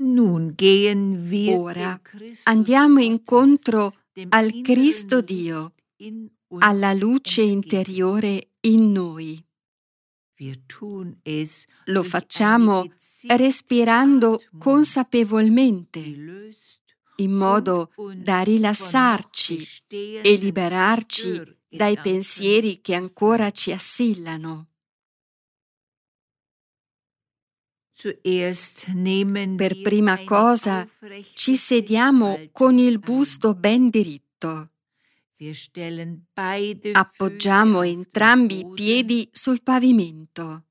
Nun gehen wir Ora andiamo incontro al Cristo Dio, alla luce interiore in noi. Lo facciamo respirando consapevolmente, in modo da rilassarci e liberarci dai pensieri che ancora ci assillano. Per prima cosa ci sediamo con il busto ben diritto. Appoggiamo entrambi i piedi sul pavimento.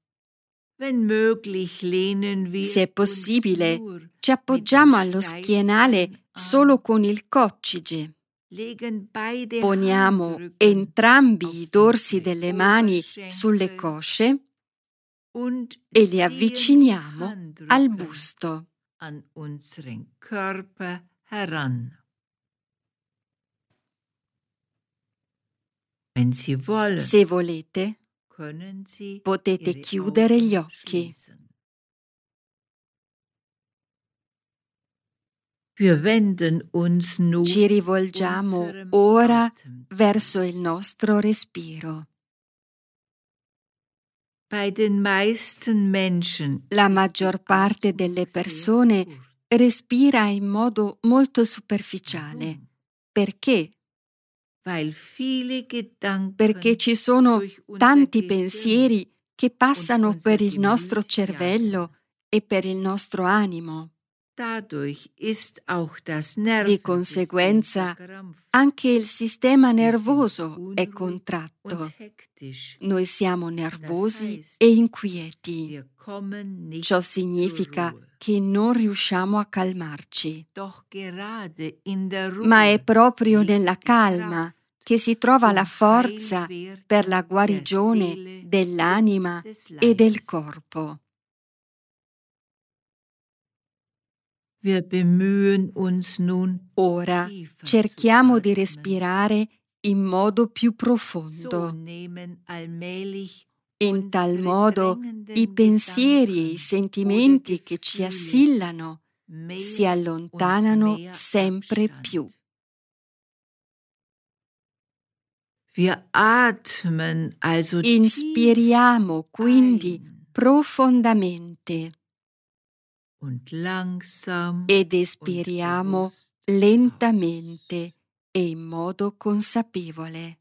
Se è possibile, ci appoggiamo allo schienale solo con il coccige. Poniamo entrambi i dorsi delle mani sulle cosce e li avviciniamo al busto. Se volete, potete chiudere gli occhi. Ci rivolgiamo ora verso il nostro respiro. La maggior parte delle persone respira in modo molto superficiale. Perché? Perché ci sono tanti pensieri che passano per il nostro cervello e per il nostro animo. Di conseguenza, anche il sistema nervoso è contratto. Noi siamo nervosi e inquieti. Ciò significa che non riusciamo a calmarci. Ma è proprio nella calma che si trova la forza per la guarigione dell'anima e del corpo. Ora cerchiamo di respirare in modo più profondo. In tal modo i pensieri e i sentimenti che ci assillano si allontanano sempre più. Inspiriamo quindi profondamente ed espiriamo lentamente e in modo consapevole.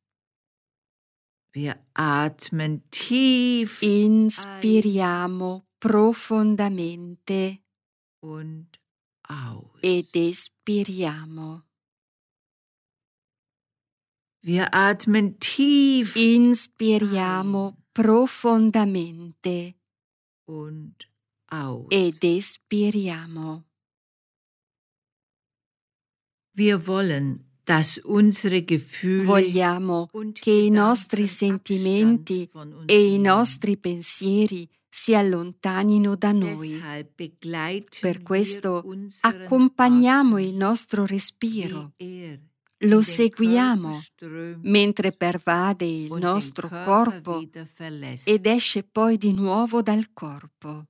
Inspiriamo profondamente ed espiriamo. Inspiriamo profondamente ed espiriamo. Vogliamo che i nostri sentimenti e i nostri pensieri si allontanino da noi. Per questo accompagniamo il nostro respiro. Lo seguiamo mentre pervade il nostro corpo ed esce poi di nuovo dal corpo.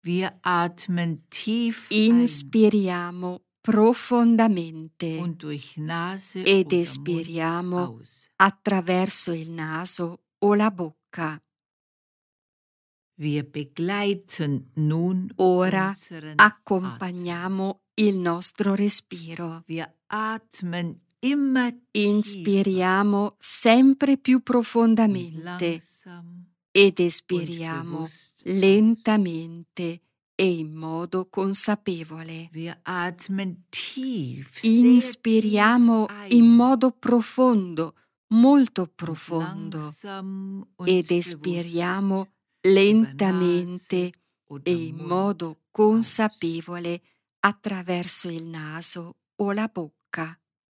Inspiriamo profondamente ed espiriamo attraverso il naso o la bocca. Ora accompagniamo il nostro respiro. Inspiriamo sempre più profondamente ed espiriamo lentamente e in modo consapevole. Inspiriamo in modo profondo, molto profondo, ed espiriamo lentamente e in modo consapevole attraverso il naso o la bocca.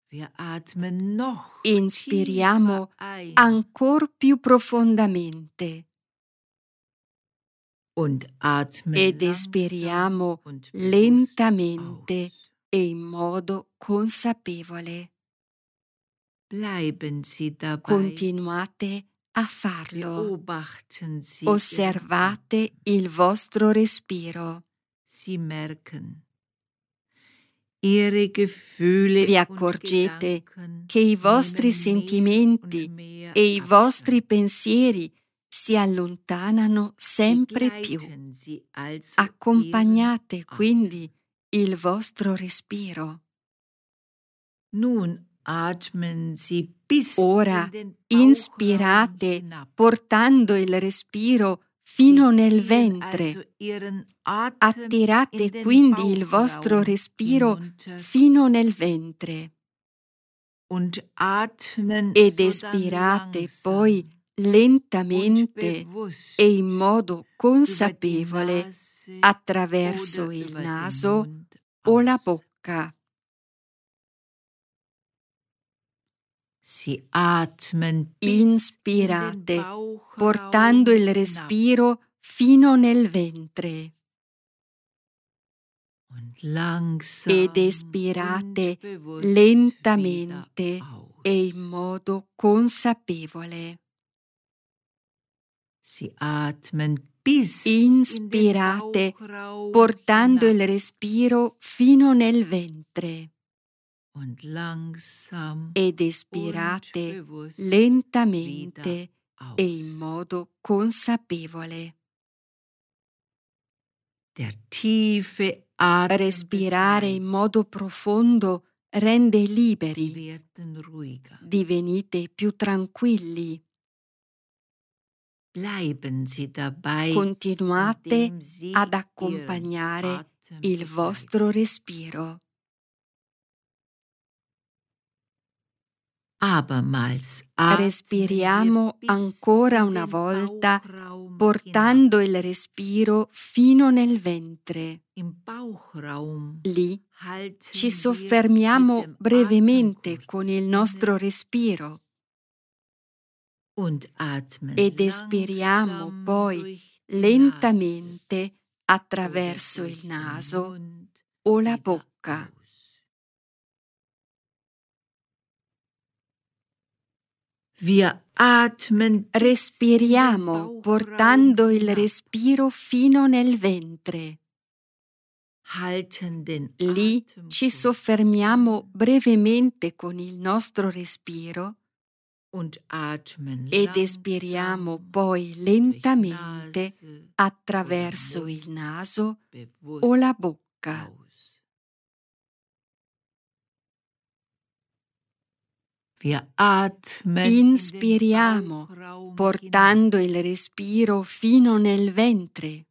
Inspiriamo ancor più profondamente ed espiriamo lentamente e in modo consapevole. Continuate a farlo. Osservate il vostro respiro. Vi accorgete che i vostri sentimenti e i vostri pensieri si allontanano sempre più. Accompagnate quindi il vostro respiro. Ora inspirate portando il respiro fino nel ventre. Attirate quindi il vostro respiro fino nel ventre ed espirate poi lentamente e in modo consapevole attraverso il naso o la bocca. Inspirate portando il respiro fino nel ventre ed espirate lentamente e in modo consapevole. Inspirate portando il respiro fino nel ventre ed espirate lentamente e in modo consapevole. Respirare in modo profondo rende liberi. Divenite più tranquilli. Continuate ad accompagnare il vostro respiro. Respiriamo ancora una volta portando il respiro fino nel ventre. Lì ci soffermiamo brevemente con il nostro respiro ed espiriamo poi lentamente attraverso il naso o la bocca. Respiriamo portando il respiro fino nel ventre. Lì ci soffermiamo brevemente con il nostro respiro ed espiriamo poi lentamente attraverso il naso o la bocca. Inspiriamo portando il respiro fino nel ventre.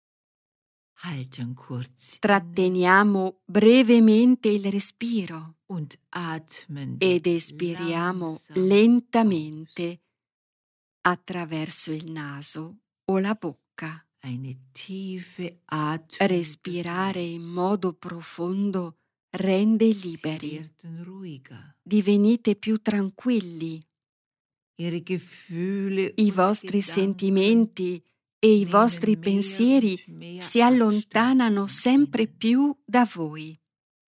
Tratteniamo brevemente il respiro ed espiriamo lentamente attraverso il naso o la bocca. Respirare in modo profondo rende liberi. Divenite più tranquilli. I vostri sentimenti e i vostri pensieri si allontanano sempre più da voi.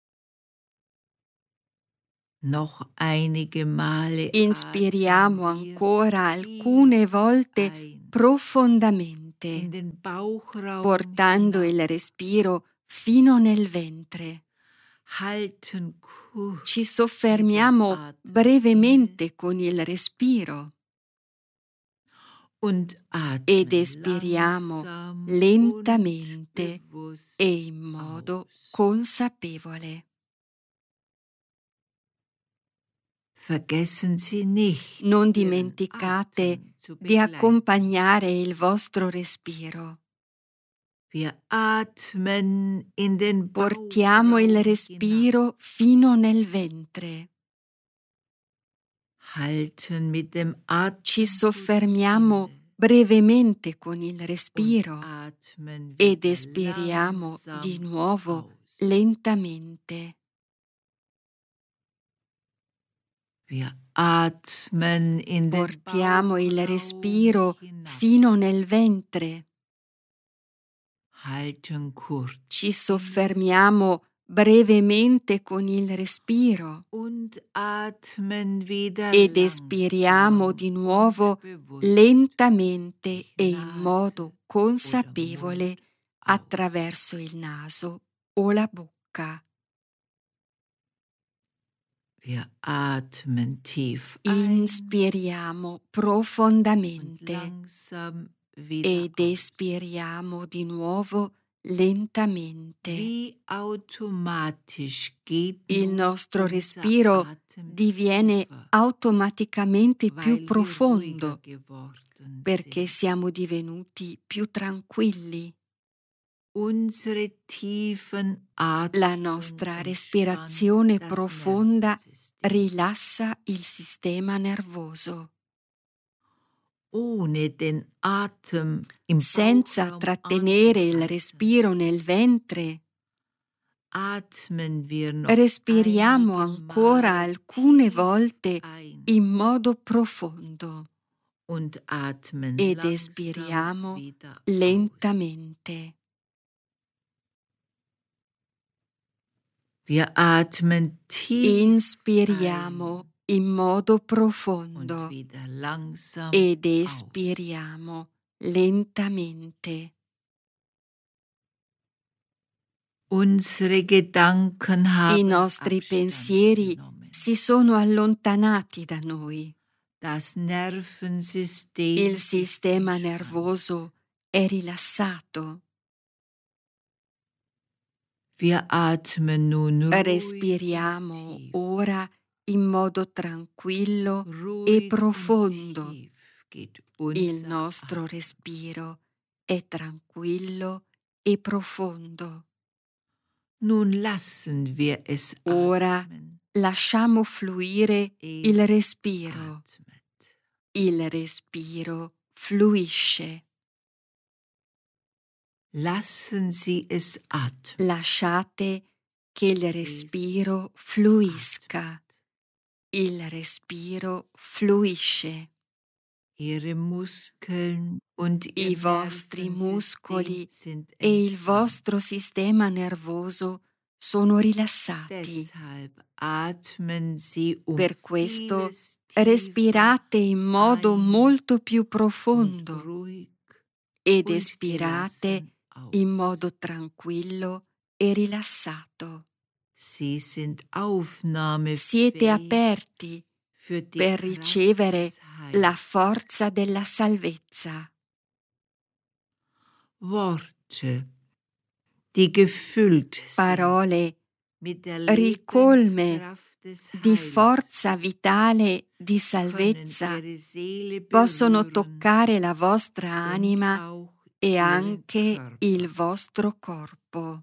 Inspiriamo ancora alcune volte profondamente, portando il respiro fino nel ventre. Ci soffermiamo brevemente con il respiro ed espiriamo lentamente e in modo consapevole. Non dimenticate di accompagnare il vostro respiro. Portiamo il respiro fino nel ventre. Ci soffermiamo brevemente con il respiro ed espiriamo di nuovo lentamente. Portiamo il respiro fino nel ventre. Ci soffermiamo brevemente con il respiro ed espiriamo di nuovo lentamente e in modo consapevole attraverso il naso o la bocca. Wir atmen tief Inspiriamo profondamente langsam wieder ed espiriamo di nuovo lentamente. Wie automatisch geht Il nun nostro unser respiro Atem diviene tiefer, automaticamente più weil wir profondo ruhiger geworden perché sind. siamo divenuti più tranquilli. Unsere tiefen La Atmung nostra entspannt respirazione das profonda Nervensystem. rilassa il sistema nervoso. Ohne den Atem im Senza Bauchraum trattenere il anzuhalten, respiro nel ventre, atmen wir noch respiriamo einige ancora Male alcune tief volte ein in modo profondo und atmen ed langsam espiriamo wieder aus. lentamente. Wir atmen tief Inspiriamo in modo ein und profondo wieder langsam ed aus. espiriamo lentamente. Unsere Gedanken I haben nostri Abstand pensieri genommen. si sono allontanati da noi. Das Nervensystem Il ist sistema entspannt. nervoso è rilassato. Wir atmen nun ruhig Respiriamo und tief. ora in modo tranquillo e Ruhig profondo. und tief geht Il unser nostro Atem. respiro è tranquillo e profondo. Nun lassen wir es Ora atmen. lasciamo fluire il Es respiro. atmet. Il respiro fluisce. Lassen Sie es atmen. Lasciate che il respiro fluisca. Il respiro fluisce. Ihre Muskeln und Ihr I vostri muscoli Nervensystem sind e il entspannt. vostro sistema nervoso sono rilassati. Deshalb atmen Sie Per questo vieles tiefer respirate in modo ein molto più und profondo ruhig ed und espirate gelassen in aus. modo tranquillo e rilassato. Sie sind Siete aufnahmefähig aperti für die per Kraft ricevere des la Heils. forza della salvezza. Worte, die gefüllt sind Parole mit der ricolme Lebenskraft des di Heils forza vitale di können salvezza Ihre Seele possono berühren toccare la vostra und anima auch e Ihren anche Körper. il vostro corpo.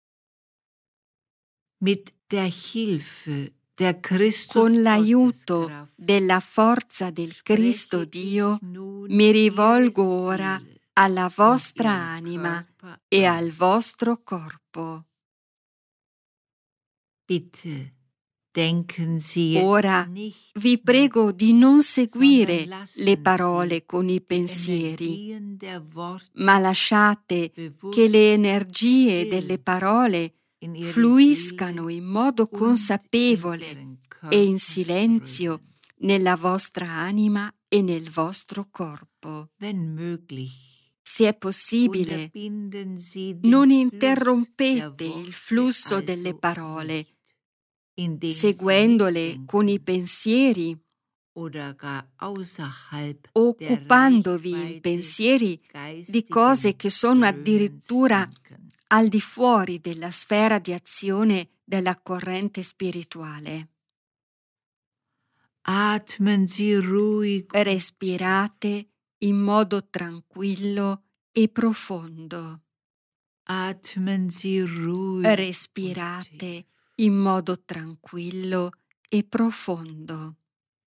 Mit der Hilfe der Con l'aiuto Christus-Gotteskraft della forza del Cristo spreche Dio, ich nun mi Ihre rivolgo ora Seele alla und vostra Ihren anima Körper e an. al vostro corpo. Bitte denken Sie jetzt Ora nicht vi mit, prego di non seguire sondern le lassen parole Sie con i die pensieri, Energien der Worte ma lasciate che le bewusst energie still delle parole in Ihre fluiscano Seele in modo und in consapevole Ihren e in Körper silenzio strömen. nella vostra anima e nel vostro corpo. Wenn möglich, Se è possibile, unterbinden Sie den non Fluss der interrompete il Worte flusso delle also parole, nicht, indem Sie seguendole con i mitdenken pensieri, oder gar außerhalb der occupandovi in Reichweite pensieri di cose geistigen che sono Strömens addirittura denken. al di fuori della sfera di azione della corrente spirituale. Atmen Sie ruhig und Respirate in modo tranquillo e profondo. atmen Sie ruhig und Respirate tief. in modo tranquillo e profondo.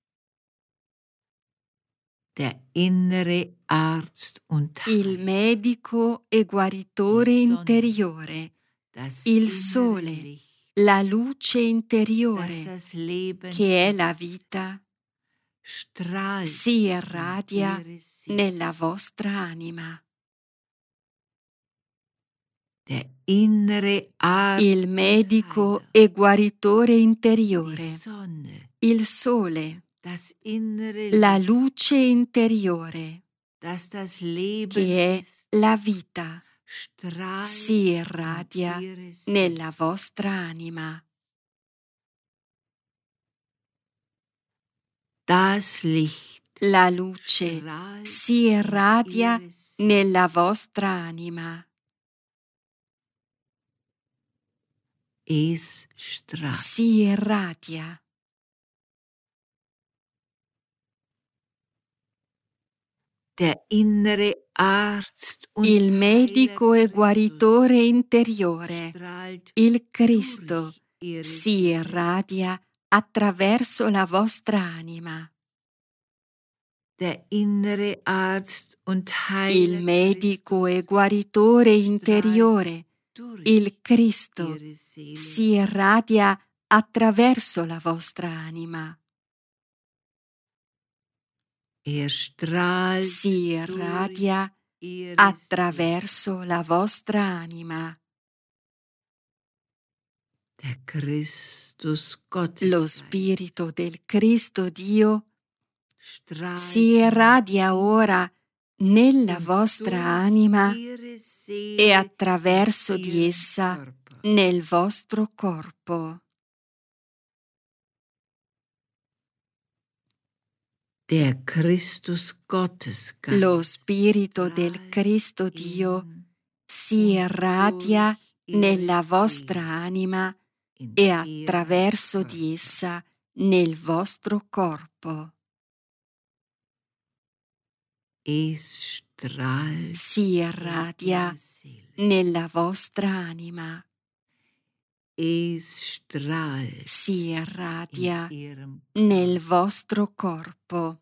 Der innere Arzt und Il Heiler, medico e guaritore die Sonne, interiore, das il innere sole, Licht, la luce das interiore, das Leben che è la ist, vita, strahlt si in irradia Ihre Seele. nella vostra anima. Der innere Arzt Il und medico Heiler, e guaritore die interiore, Sonne, il sole, das innere la Licht, luce interiore, das Leben che è ist, la vita, strahlt si in irradia Ihre Seele. nella vostra anima. Das Licht La luce si irradia nella vostra anima. Es strahlt. Si irradia. Der innere Arzt und Il medico e Heiler guaritore Christus interiore, strahlt il Cristo, durch ihre si Seele. irradia attraverso la vostra anima. Der innere Arzt und Il Heiler medico e Christus guaritore interiore, durch il Cristo, ihre Seele. si irradia attraverso la vostra anima. Strahlt Si durch irradia ihre attraverso la vostra anima. Der Christus Gottes Lo Spirito del Cristo Dio strahlt si irradia ora nella und vostra durch anima ihre Seele e attraverso in di ihrem essa Körper. nel vostro corpo. Der Christus Gottesgeist Lo Spirito del Cristo Dio si irradia nella vostra anima e attraverso di essa nel vostro corpo. Es strahlt Si in irradia ihre Seele. nella vostra anima. Es strahlt Si in irradia ihrem nel vostro corpo.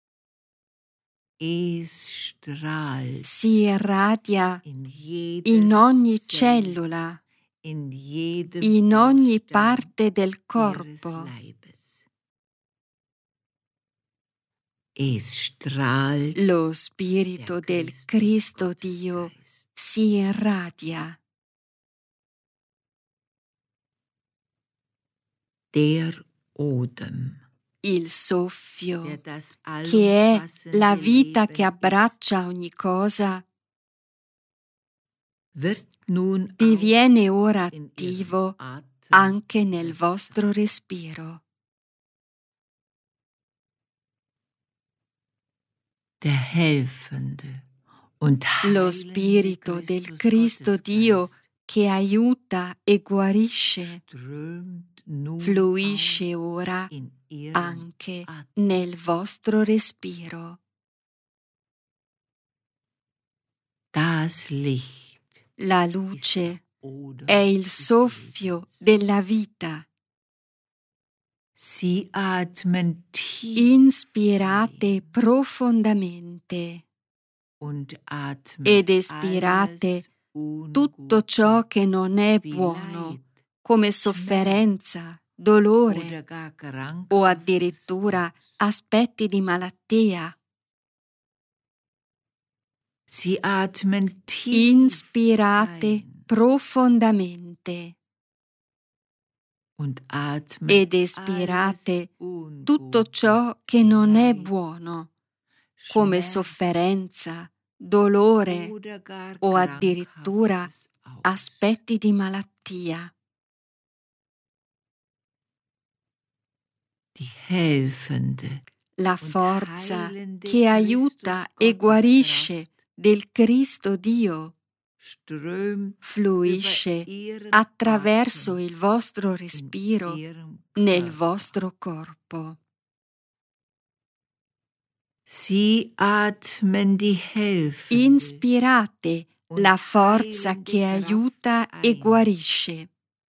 Es strahlt Si irradia in jeder in ogni Zelle, cellula, in jedem in ogni Baustein parte del ihres corpo. Leibes. Es strahlt Lo Spirito der del Christus Cristo Dio Gottesgeist. si irradia. Der Odem, Il der soffio, das che è allumfassende la vita Leben che abbraccia ogni cosa, wird nun diviene ora in ihrem attivo Atem anche nel wirksam. vostro respiro. Der helfende und Lo heilende Spirito del Christus Cristo Dio Gottesgeist che aiuta e guarisce, strömt nun fluisce aus ora in ihrem anche Atem. nel vostro respiro. Das Licht La ist der luce Odem è il des soffio Lebens. della vita. Sie atmen tief Inspirate ein profondamente und atmen ed espirate alles tutto ciò Ungute che non è wie buono, Leid, come sofferenza, dolore oder gar o krankhaftes addirittura aus. aspetti di malattia. Sie atmen tief Inspirate ein profondamente und atmen ed alles espirate Ungute tutto ciò che wie non è Leid, buono, come Schmerz sofferenza, dolore oder gar o addirittura krankhaftes aus. aspetti di malattia. Die helfende La und forza heilende che aiuta Christus e guarisce Gotteskraft del Cristo Dio strömt fluisce über ihren attraverso Atem il vostro in respiro ihrem nel Körper. vostro corpo. Sie atmen die helfende Inspirate und la forza heilende che Kraft aiuta e ein guarisce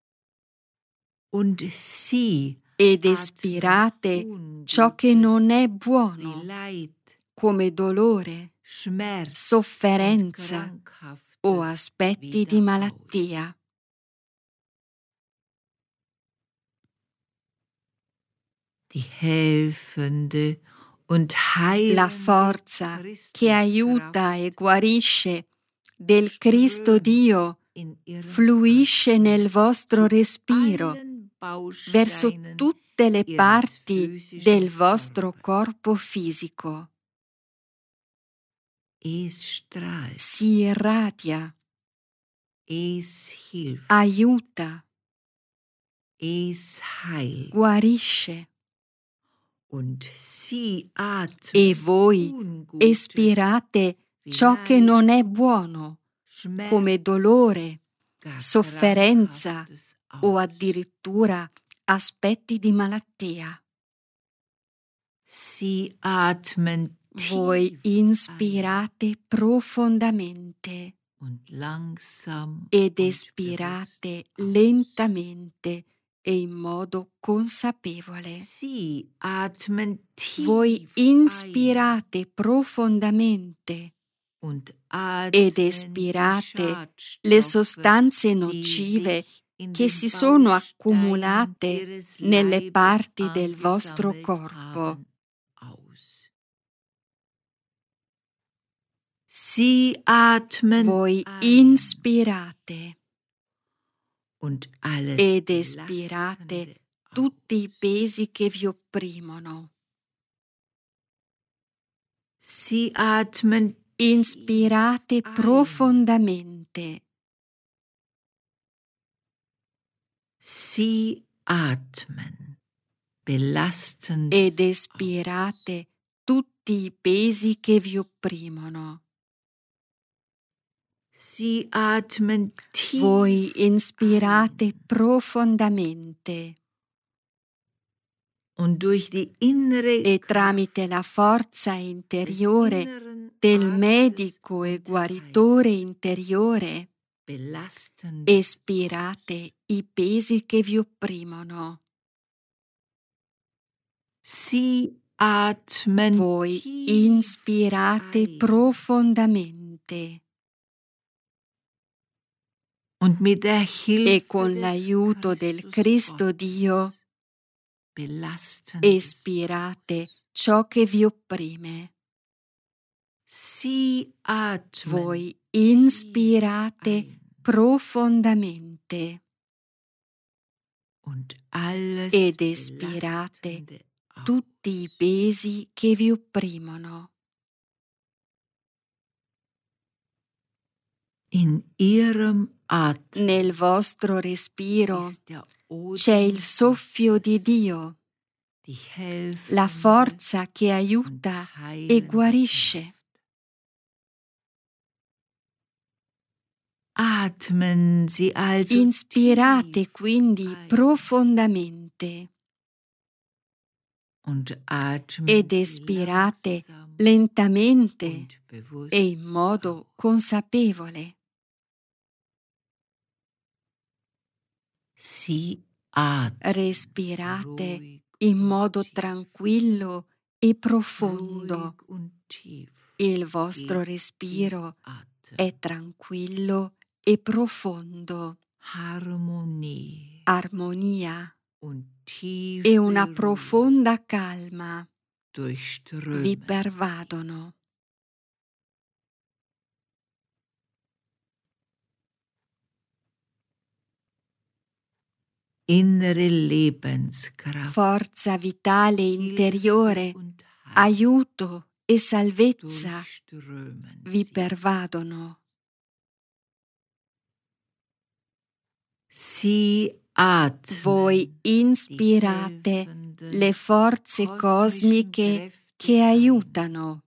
und sie ed atmen espirate ciò che non è Ungutes wie buono, Leid, come dolore, Schmerz und sofferenza o krankhaftes aspetti wieder di aus. malattia. Die helfende und La heilende forza che aiuta e guarisce del Cristo strömt Dio in ihrem fluisce Atem nel vostro zu respiro allen verso Bausteinen tutte le ihres parti physischen del vostro Körpers. corpo fisico. Es strahlt, Si irradia, es hilft, aiuta, es heilt guarisce E voi espirate ciò che non è buono, come dolore, sofferenza o addirittura aspetti di malattia. Voi inspirate profondamente ed espirate lentamente e in modo consapevole. Voi inspirate profondamente ed espirate le sostanze nocive che si sono accumulate nelle parti del vostro corpo. Voi inspirate ed espirate tutti i pesi che vi opprimono. Inspirate profondamente. Ed espirate tutti i pesi che vi opprimono. Voi inspirate profondamente e tramite la forza interiore del medico e guaritore interiore espirate i pesi che vi opprimono. Voi inspirate profondamente e con l'aiuto del Cristo Dio espirate ciò che vi opprime. Voi inspirate profondamente ed espirate tutti i pesi che vi opprimono. Nel vostro respiro c'è il soffio di Dio, la forza che aiuta e guarisce. Inspirate quindi profondamente ed espirate lentamente e in modo consapevole. Respirate in modo tranquillo e profondo. Il vostro respiro è tranquillo e profondo. Armonia e una profonda calma vi pervadono. Forza vitale interiore, aiuto e salvezza vi pervadono. Voi inspirate le forze cosmiche che aiutano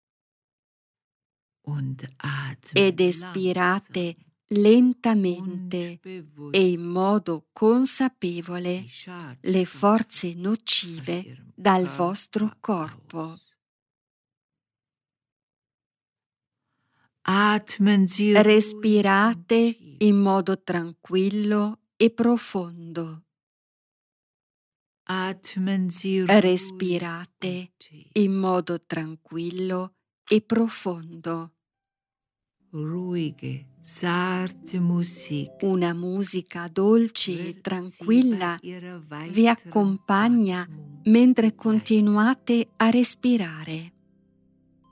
ed espirate lentamente e in modo consapevole le forze nocive dal vostro corpo. Respirate in modo tranquillo e profondo. Respirate in modo tranquillo e profondo. Una musica dolce e tranquilla vi accompagna mentre continuate a respirare.